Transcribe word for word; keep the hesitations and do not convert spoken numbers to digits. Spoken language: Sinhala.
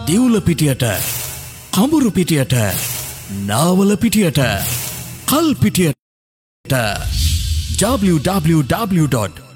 දිවුල පිටියට, කඹුරු පිටියට, නාවල පිටියට, කල් පිටියට. w w w dot